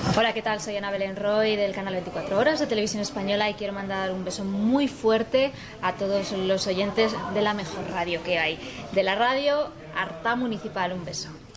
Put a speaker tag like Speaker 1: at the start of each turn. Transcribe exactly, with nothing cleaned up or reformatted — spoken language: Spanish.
Speaker 1: Hola, ¿qué tal? Soy Ana Belén Roy del canal veinticuatro horas de Televisión Española y quiero mandar un beso muy fuerte a todos los oyentes de la mejor radio que hay, de la radio Artá Municipal. Un beso.